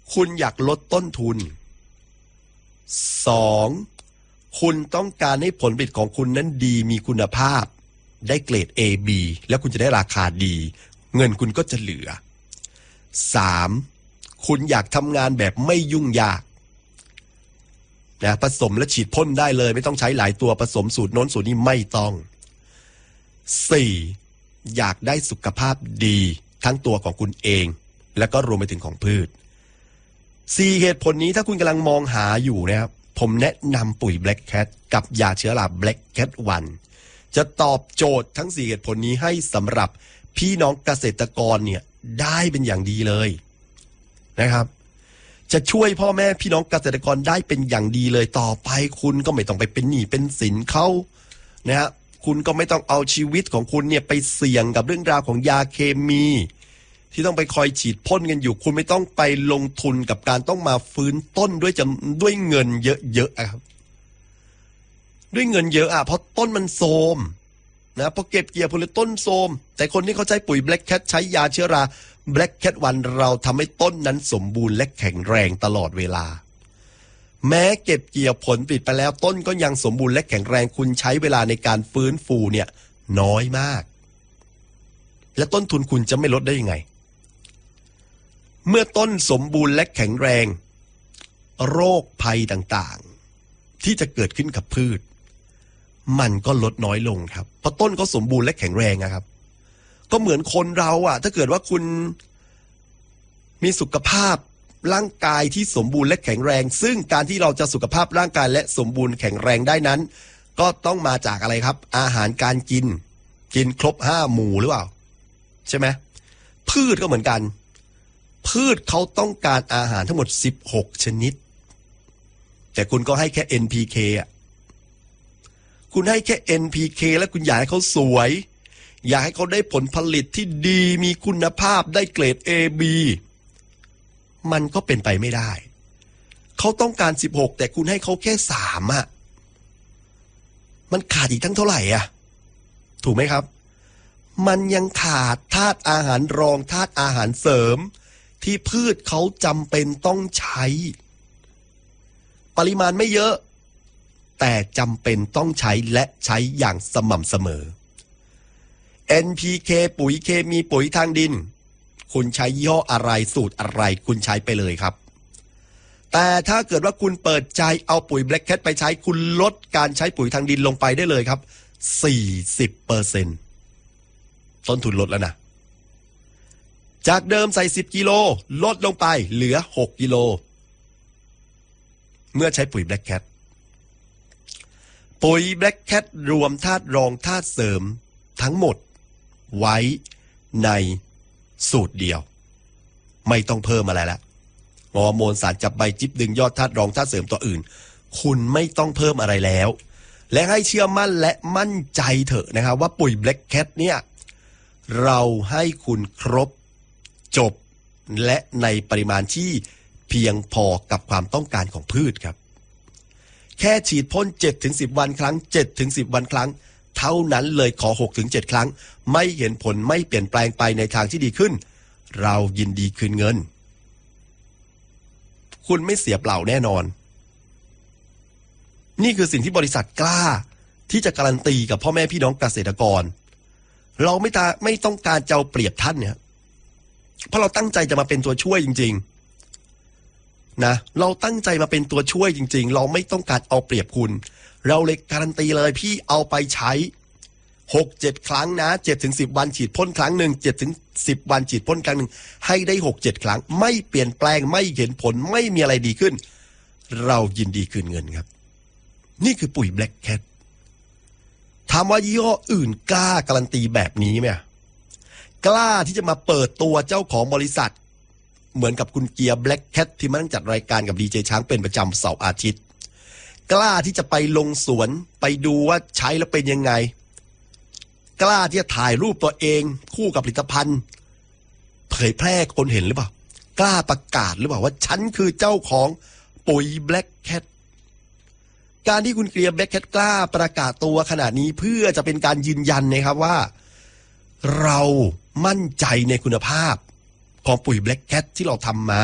คุณอยากลดต้นทุน2คุณต้องการให้ผลผลิตของคุณนั้นดีมีคุณภาพได้เกรด A B แล้วคุณจะได้ราคาดีเงินคุณก็จะเหลือ3คุณอยากทำงานแบบไม่ยุ่งยากนะผสมและฉีดพ่นได้เลยไม่ต้องใช้หลายตัวผสมสูตรโน้นสูตรนี้ไม่ต้อง4อยากได้สุขภาพดีทั้งตัวของคุณเองแล้วก็รวมไปถึงของพืช4เหตุผลนี้ถ้าคุณกำลังมองหาอยู่นะครับผมแนะนำปุ๋ย Black Cat กับยาเชื้อรา Black Cat 1จะตอบโจทย์ทั้ง4เหตุผลนี้ให้สำหรับพี่น้องเกษตรกรเนี่ยได้เป็นอย่างดีเลยนะครับจะช่วยพ่อแม่พี่น้องเกษตรกรได้เป็นอย่างดีเลยต่อไปคุณก็ไม่ต้องไปเป็นหนี้เป็นสินเขานะฮะคุณก็ไม่ต้องเอาชีวิตของคุณเนี่ยไปเสี่ยงกับเรื่องราวของยาเคมีที่ต้องไปคอยฉีดพ่นกันอยู่คุณไม่ต้องไปลงทุนกับการต้องมาฟื้นต้นด้วยเงินเยอะๆครับด้วยเงินเยอะเพราะต้นมันโทรมนะพอเก็บเกี่ยวผลต้นโทรมแต่คนที่เขาใช้ปุ๋ย Black Cat ใช้ยาเชื้อรา Black Cat 1เราทำให้ต้นนั้นสมบูรณ์และแข็งแรงตลอดเวลาแม้เก็บเกี่ยวผลผลิตไปแล้วต้นก็ยังสมบูรณ์และแข็งแรงคุณใช้เวลาในการฟื้นฟูเนี่ยน้อยมากและต้นทุนคุณจะไม่ลดได้ยังไงเมื่อต้นสมบูรณ์และแข็งแรงโรคภัยต่างๆที่จะเกิดขึ้นกับพืชมันก็ลดน้อยลงครับเพราะต้นก็สมบูรณ์และแข็งแรงนะครับก็เหมือนคนเราถ้าเกิดว่าคุณมีสุขภาพร่างกายที่สมบูรณ์และแข็งแรงซึ่งการที่เราจะสุขภาพร่างกายและสมบูรณ์แข็งแรงได้นั้นก็ต้องมาจากอะไรครับอาหารการกินครบ5หมู่หรือเปล่าใช่ไหมพืชก็เหมือนกันพืชเขาต้องการอาหารทั้งหมด16ชนิดแต่คุณก็ให้แค่ NPK คุณให้แค่ NPK แล้วคุณอยากให้เขาสวยอยากให้เขาได้ผลผลิตที่ดีมีคุณภาพได้เกรด AB มันก็เป็นไปไม่ได้เขาต้องการ16แต่คุณให้เขาแค่3มันขาดอีกทั้งเท่าไหร่ถูกไหมครับมันยังขาดธาตุอาหารรองธาตุอาหารเสริมที่พืชเขาจำเป็นต้องใช้ปริมาณไม่เยอะแต่จำเป็นต้องใช้และใช้อย่างสม่ำเสมอ NPK ปุ๋ยเคมีปุ๋ยทางดินคุณใช้ยี่ห้ออะไรสูตรอะไรคุณใช้ไปเลยครับแต่ถ้าเกิดว่าคุณเปิดใจเอาปุ๋ย Black Cat ไปใช้คุณลดการใช้ปุ๋ยทางดินลงไปได้เลยครับ 40% ต้นทุนลดแล้วนะจากเดิมใส่10กิโลลดลงไปเหลือ6กิโลเมื่อใช้ปุ๋ย Black Cat ปุ๋ย Black Cat รวมธาตุรองธาตุเสริมทั้งหมดไว้ในสูตรเดียวไม่ต้องเพิ่มอะไรแล้วฮอร์โมนสารจับใบจิ๊บดึงยอดธาตุรองธาตุเสริมตัวอื่นคุณไม่ต้องเพิ่มอะไรแล้วและให้เชื่อมั่นและมั่นใจเถอะนะครับว่าปุ๋ย Black Cat เนี่ยเราให้คุณครบจบและในปริมาณที่เพียงพอกับความต้องการของพืชครับแค่ฉีดพ่น 7-10 วันครั้ง 7-10 วันครั้งเท่านั้นเลยขอ 6-7 ครั้งไม่เห็นผลไม่เปลี่ยนแปลงไปในทางที่ดีขึ้นเรายินดีคืนเงินคุณไม่เสียเปล่าแน่นอนนี่คือสิ่งที่บริษัทกล้าที่จะการันตีกับพ่อแม่พี่น้องเกษตรกรเราไม่ต้องการจะเอาเปรียบท่านเนี่ยเพราะเราตั้งใจจะมาเป็นตัวช่วยจริงๆนะเราตั้งใจมาเป็นตัวช่วยจริงๆเราไม่ต้องการเอาเปรียบคุณเราเลยการันตีเลยพี่เอาไปใช้ 6-7 ครั้งนะ 7-10 วันฉีดพ่นครั้งหนึ่ง 7-10 วันฉีดพ่นครั้งหนึ่งให้ได้ 6-7 ครั้งไม่เปลี่ยนแปลงไม่เห็นผลไม่มีอะไรดีขึ้นเรายินดีคืนเงินครับนี่คือปุ๋ย Black Cat ถามว่ายี่ห้ออื่นกล้าการันตีแบบนี้ไหมกล้าที่จะมาเปิดตัวเจ้าของบริษัทเหมือนกับคุณเกียร์ Black Cat ที่มานั่งจัดรายการกับดีเจช้างเป็นประจำเสาร์อาทิตย์กล้าที่จะไปลงสวนไปดูว่าใช้แล้วเป็นยังไงกล้าที่จะถ่ายรูปตัวเองคู่กับผลิตภัณฑ์เผยแพร่คนเห็นหรือเปล่ากล้าประกาศหรือเปล่าว่าฉันคือเจ้าของปุ๋ย Black Cat การที่คุณเกียร์ Black Cat กล้าประกาศตัวขนาดนี้เพื่อจะเป็นการยืนยันนะครับว่าเรามั่นใจในคุณภาพของปุ๋ย Black Cat ที่เราทำมา